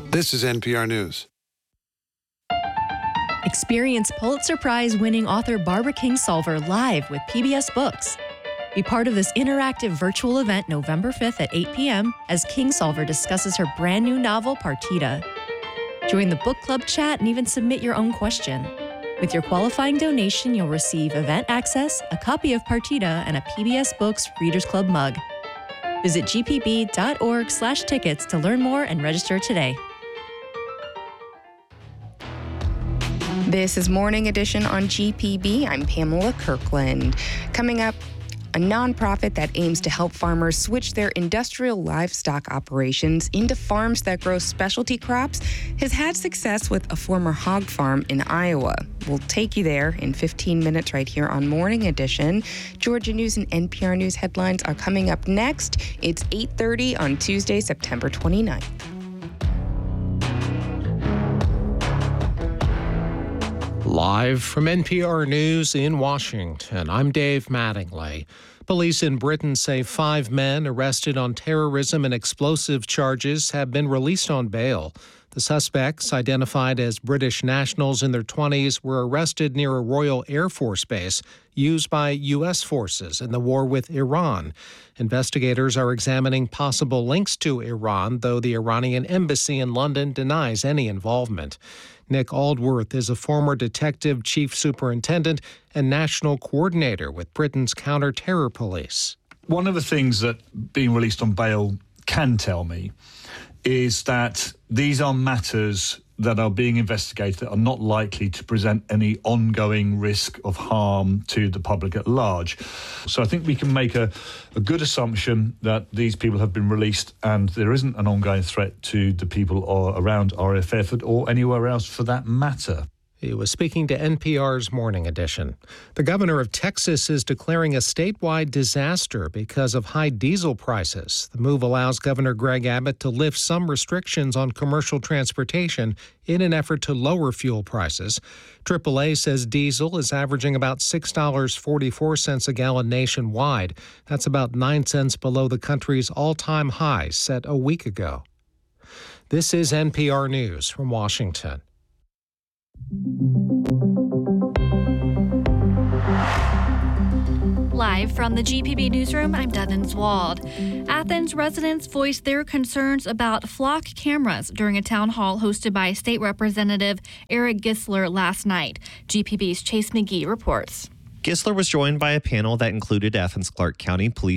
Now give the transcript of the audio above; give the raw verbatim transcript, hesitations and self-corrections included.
This is N P R News. Experience Pulitzer Prize-winning author Barbara Kingsolver live with P B S Books. Be part of this interactive virtual event November fifth at eight p.m. as Kingsolver discusses her brand new novel, Partita. Join the book club chat and even submit your own question. With your qualifying donation, you'll receive event access, a copy of Partita, and a P B S Books Readers Club mug. Visit g p b dot org slash tickets to learn more and register today. This is Morning Edition on G P B. I'm Pamela Kirkland. Coming up, a nonprofit that aims to help farmers switch their industrial livestock operations into farms that grow specialty crops has had success with a former hog farm in Iowa. We'll take you there in fifteen minutes right here on Morning Edition. Georgia News and N P R News headlines are coming up next. It's eight thirty on Tuesday, September twenty-ninth. Live from N P R News in Washington, I'm Dave Mattingly. Police in Britain say five men arrested on terrorism and explosive charges have been released on bail. The suspects, identified as British nationals in their twenties, were arrested near a Royal Air Force base used by U S forces in the war with Iran. Investigators are examining possible links to Iran, though the Iranian embassy in London denies any involvement. Nick Aldworth is a former detective chief superintendent and national coordinator with Britain's counter-terror police. One of the things that being released on bail can tell me is that these are matters that are being investigated that are not likely to present any ongoing risk of harm to the public at large. So I think we can make a, a good assumption that these people have been released and there isn't an ongoing threat to the people or around R A F F or anywhere else for that matter. He was speaking to N P R's Morning Edition. The governor of Texas is declaring a statewide disaster because of high diesel prices. The move allows Governor Greg Abbott to lift some restrictions on commercial transportation in an effort to lower fuel prices. triple A says diesel is averaging about six dollars and forty-four cents a gallon nationwide. That's about nine cents below the country's all-time high set a week ago. This is N P R News from Washington. Live from the G P B newsroom, I'm Devin Swald. Athens residents voiced their concerns about flock cameras during a town hall hosted by State Representative Eric Gisler last night. G P B's Chase McGee reports. Gisler was joined by a panel that included Athens Clarke County Police